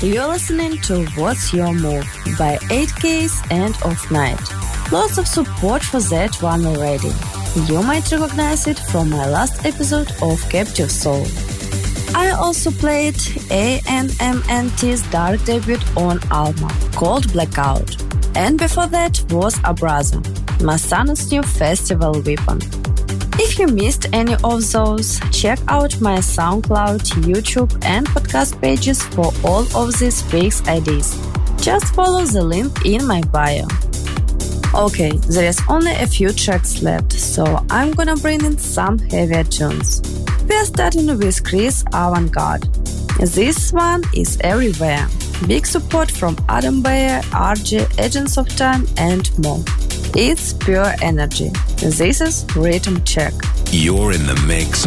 You're listening to What's Your Move by 8Ks and Off Night. Lots of support for that one already. You might recognize it from my last episode of Captive Soul. I also played ANMNT's dark debut on Alma, called Blackout. And before that was Abraza, Masano's new festival weapon. If you missed any of those, check out my SoundCloud, YouTube and podcast pages for all of these week's IDs. Just follow the link in my bio. Okay, there is only a few tracks left, so I'm gonna bring in some heavier tunes. We are starting with Chris Avantgarde. This one is Everywhere. Big support from Adam Beyer, RJ, Agents of Time and more. It's pure energy. This is Rhythm Check. You're in the mix